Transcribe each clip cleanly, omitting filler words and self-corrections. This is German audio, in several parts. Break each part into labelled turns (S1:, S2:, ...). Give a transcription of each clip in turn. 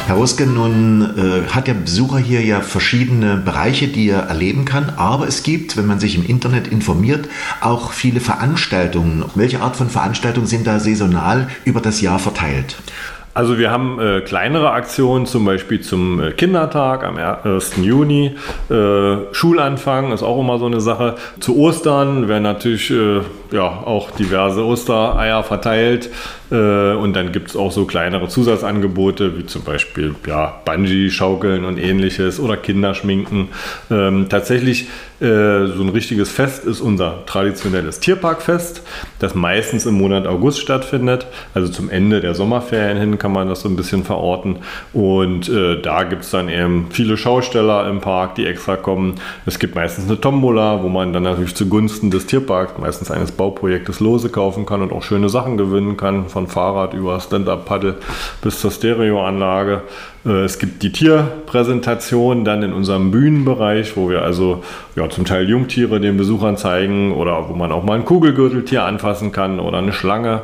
S1: Herr Ruske, nun hat der Besucher hier ja verschiedene Bereiche, die er erleben kann, aber es gibt, wenn man sich im Internet informiert, auch viele Veranstaltungen. Welche Art von Veranstaltungen sind da saisonal über das Jahr verteilt?
S2: Also wir haben kleinere Aktionen, zum Beispiel zum Kindertag am 1. Juni. Schulanfang ist auch immer so eine Sache. Zu Ostern werden natürlich auch diverse Ostereier verteilt. Und dann gibt es auch so kleinere Zusatzangebote, wie zum Beispiel Bungee-Schaukeln und ähnliches oder Kinderschminken. Tatsächlich so ein richtiges Fest ist unser traditionelles Tierparkfest, das meistens im Monat August stattfindet. Also zum Ende der Sommerferien hin kann man das so ein bisschen verorten. Und da gibt es dann eben viele Schausteller im Park, die extra kommen. Es gibt meistens eine Tombola, wo man dann natürlich zugunsten des Tierparks, meistens eines Bauprojektes, Lose kaufen kann und auch schöne Sachen gewinnen kann, von Fahrrad über Stand-Up-Paddle bis zur Stereoanlage. Es gibt die Tierpräsentation dann in unserem Bühnenbereich, wo wir also zum Teil Jungtiere den Besuchern zeigen oder wo man auch mal ein Kugelgürteltier anfassen kann oder eine Schlange,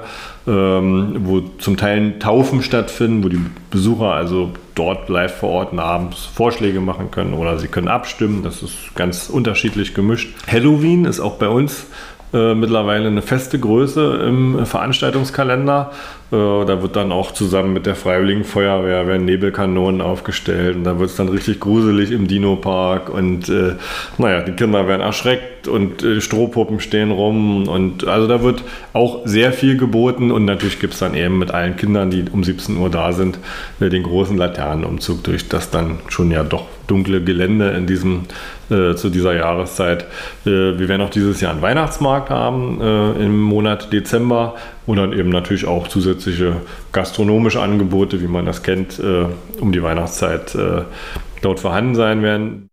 S2: wo zum Teil Taufen stattfinden, wo die Besucher also dort live vor Ort abends Vorschläge machen können oder sie können abstimmen. Das ist ganz unterschiedlich gemischt. Halloween ist auch bei uns mittlerweile eine feste Größe im Veranstaltungskalender. Da wird dann auch zusammen mit der Freiwilligen Feuerwehr werden Nebelkanonen aufgestellt und da wird es dann richtig gruselig im Dino-Park und die Kinder werden erschreckt und Strohpuppen stehen rum und also da wird auch sehr viel geboten und natürlich gibt es dann eben mit allen Kindern, die um 17 Uhr da sind, den großen Laternenumzug durch das dann schon doch dunkle Gelände zu dieser Jahreszeit. Wir werden auch dieses Jahr einen Weihnachtsmarkt haben im Monat Dezember und dann eben natürlich auch zusätzliche gastronomische Angebote, wie man das kennt, um die Weihnachtszeit dort vorhanden sein werden.